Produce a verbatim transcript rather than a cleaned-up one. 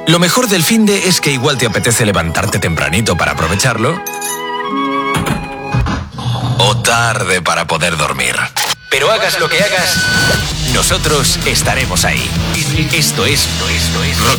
Lo mejor del finde es que igual te apetece levantarte tempranito para aprovecharlo. O tarde para poder dormir. Pero hagas lo que hagas, nosotros estaremos ahí. Esto es, esto es, esto es